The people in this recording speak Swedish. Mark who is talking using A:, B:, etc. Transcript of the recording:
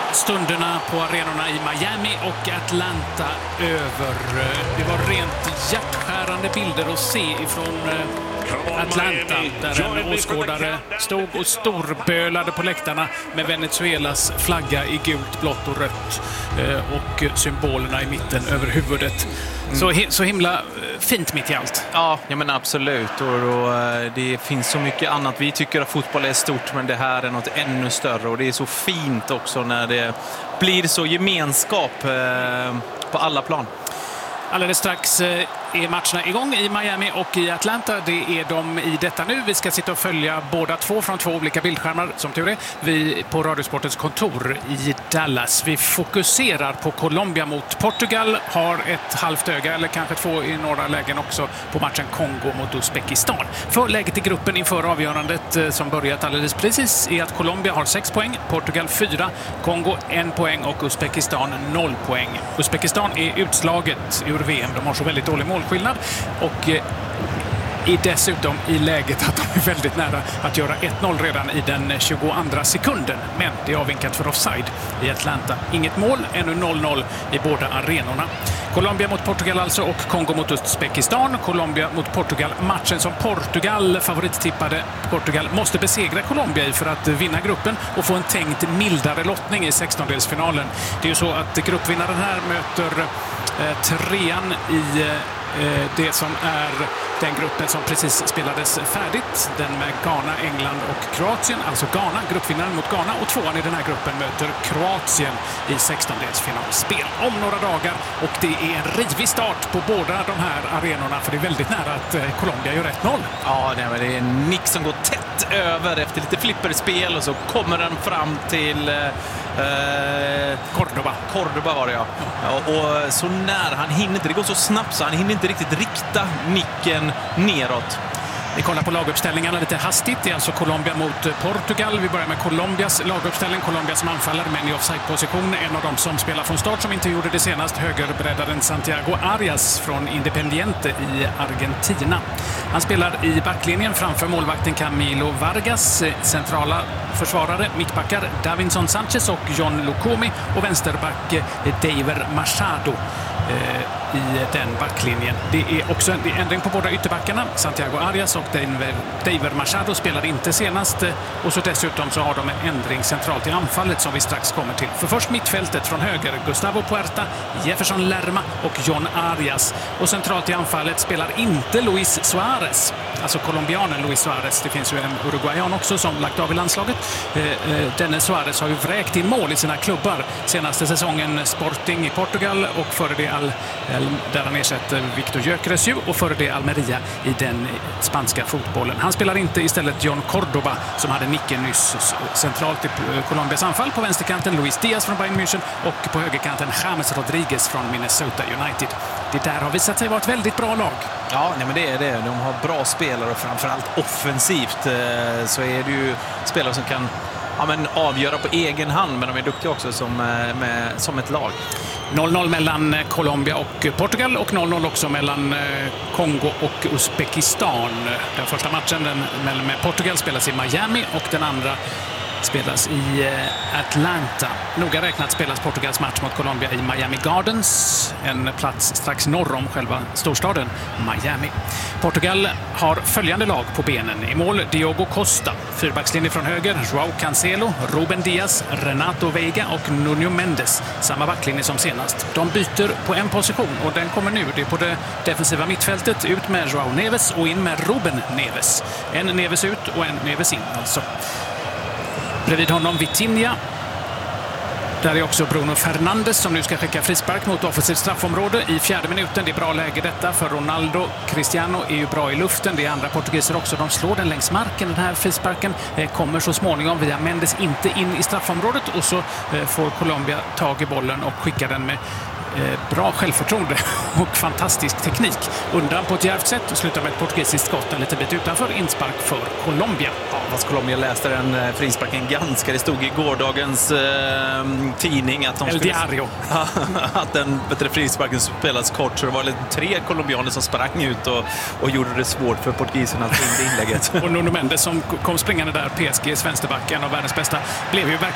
A: stunderna på arenorna i Miami och Atlanta över. Det var rent hjärtskärande bilder att se ifrån Atlanta, där en åskådare stod och storbölade på läktarna med Venezuelas flagga i gult, blått och rött och symbolerna i mitten över huvudet. Så himla fint mitt i allt.
B: Ja, men absolut. Och det finns så mycket annat. Vi tycker att fotboll är stort, men det här är något ännu större. Och det är så fint också när det blir så gemenskap på alla plan.
A: Alldeles strax är matcherna igång i Miami och i Atlanta. Det är de i detta nu. Vi ska sitta och följa båda två från två olika bildskärmar, som tur är. Vi på Radiosportens kontor i Dallas. Vi fokuserar på Colombia mot Portugal. Har ett halvt öga, eller kanske två i några lägen också, på matchen Kongo mot Uzbekistan. För läget i gruppen inför avgörandet som börjat alldeles precis är att Colombia har 6 poäng, Portugal 4, Kongo 1 poäng och Uzbekistan 0 poäng. Uzbekistan är utslaget ur VM. De har så väldigt dålig målskillnad och är dessutom i läget att de är väldigt nära att göra 1-0 redan i den 22:a sekunden. Men det är avvinkat för offside i Atlanta. Inget mål, ännu 0-0 i båda arenorna. Colombia mot Portugal alltså och Kongo mot Uzbekistan. Colombia mot Portugal. Matchen som Portugal favorittippade. Portugal måste besegra Colombia i för att vinna gruppen och få en tänkt mildare lottning i 16-delsfinalen. Det är ju så att gruppvinnaren här möter trean i det som är den gruppen som precis spelades färdigt. Den med Ghana, England och Kroatien. Alltså Ghana, gruppvinnaren mot Ghana, och tvåan i den här gruppen möter Kroatien i 16-delsfinalspel om några dagar. Och det är en rivig start på båda de här arenorna, för det är väldigt nära att Colombia gör 1-0.
B: Ja, det är en nick som går tätt över efter lite flipperspel, och så kommer den fram till Cordoba var det, ja. Och så när han hinner inte, det går så snabbt så han hinner inte riktigt rikta nicken neråt.
A: Vi kollar på laguppställningarna lite hastigt. Det är alltså Colombia mot Portugal. Vi börjar med Colombias laguppställning. Colombia som anfaller, men i offside-position. En av dem som spelar från start, som inte gjorde det senast, högerbreddaren Santiago Arias från Independiente i Argentina. Han spelar i backlinjen framför målvakten Camilo Vargas, centrala försvarare, mittbackar Davinson Sanchez och John Lukomi, och vänsterback Daver Machado i den backlinjen. Det är också en ändring på båda ytterbackarna. Santiago Arias och Daver Machado spelade inte senast, och så dessutom så har de en ändring centralt i anfallet som vi strax kommer till. För först mittfältet från höger, Gustavo Puerta, Jefferson Lerma och John Arias. Och centralt i anfallet spelar inte Luis Suarez, alltså colombianen Luis Suarez. Det finns ju en uruguayan också som lagt av i landslaget. Denne Suarez har ju vräkt in mål i sina klubbar. Senaste säsongen Sporting i Portugal, och före det där han ersätter Victor Gyökeres och före det Almeria i den spanska fotbollen. Han spelar inte, istället John Cordoba som hade nicken nyss. Centralt i Colombias anfall på vänsterkanten Luis Diaz från Bayern München, och på högerkanten James Rodriguez från Minnesota United. Det där har visat sig vara ett väldigt bra lag.
B: Ja, men det är det. De har bra spelare, och framförallt offensivt så är det ju spelare som kan avgöra på egen hand, men de är duktiga också som ett lag.
A: 0-0 mellan Colombia och Portugal, och 0-0 också mellan Kongo och Uzbekistan. Den första matchen med Portugal spelas i Miami, och den andra spelas i Atlanta. Noga räknat spelas Portugals match mot Colombia i Miami Gardens, en plats strax norr om själva storstaden Miami. Portugal har följande lag på benen. I mål Diogo Costa, fyrbackslinje från höger João Cancelo, Ruben Diaz, Renato Veiga och Nuno Mendes. Samma backlinje som senast. De byter på en position, och den kommer nu. Det är på det defensiva mittfältet, ut med João Neves och in med Ruben Neves. En Neves ut och en Neves in alltså. Bredvid honom Vitinha. Där är också Bruno Fernandes som nu ska skicka frispark mot offensivt straffområde i 4:e minuten. Det är bra läge detta för Ronaldo. Cristiano är ju bra i luften. Det är andra portugiser också. De slår den längs marken. Den här frisparken kommer så småningom via Mendes inte in i straffområdet, och så får Colombia tag i bollen och skickar den med bra självförtroende och fantastisk teknik undan på ett djärvt sätt och slutar med ett portugisiskt skott en liten bit utanför, inspark för Colombia.
B: Ja, fast Colombia läste den frisparken ganska. Det stod i gårdagens tidning att
A: El Diario.
B: Att den frisparken spelas kort, så det var 3 colombianer som sprang ut och gjorde det svårt för portugiserna att vinna inlägget.
A: Och Nuno Mendes som kom springande där, PSG:s vänsterback, en av världens bästa, blev ju verkligen